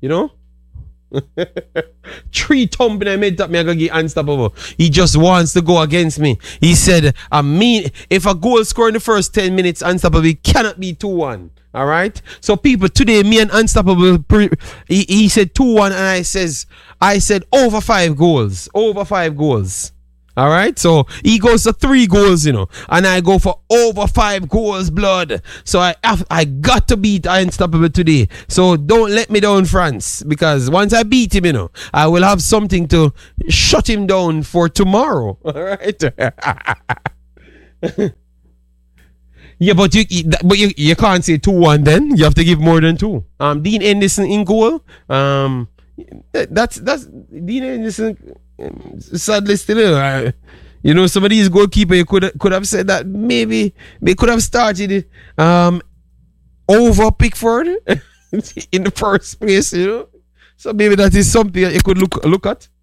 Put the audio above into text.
You know? 3 thumping I made up me I gonna get unstoppable. He just wants to go against me. He said, if a goal score in the first 10 minutes, unstoppable, it cannot be 2-1. Alright? So people, today me and Unstoppable he said 2-1 and I said over 5 goals. Over 5 goals. Alright? So he goes to 3 goals, you know. And I go for over 5 goals, blood. So I got to beat Unstoppable today. So don't let me down, France. Because once I beat him, you know, I will have something to shut him down for tomorrow. Alright? Yeah, but you can't say 2-1 then. You have to give more than 2. Dean Henderson in goal. That's Dean Henderson. Sadly still, you know, some of these goalkeeper you could have said that maybe they could have started over Pickford in the first place, you know. So maybe that is something you could look at.